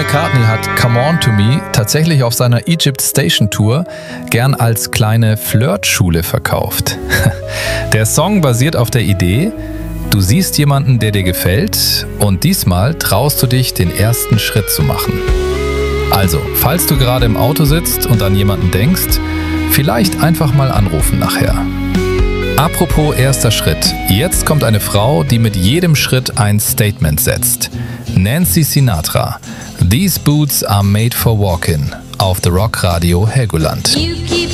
McCartney hat Come On To Me tatsächlich auf seiner Egypt Station Tour gern als kleine Flirtschule verkauft. Der Song basiert auf der Idee, du siehst jemanden, der dir gefällt und diesmal traust du dich, den ersten Schritt zu machen. Also, falls du gerade im Auto sitzt und an jemanden denkst, vielleicht einfach mal anrufen nachher. Apropos erster Schritt, jetzt kommt eine Frau, die mit jedem Schritt ein Statement setzt. Nancy Sinatra, These Boots are made for walking, auf The Rock Radio Helgoland.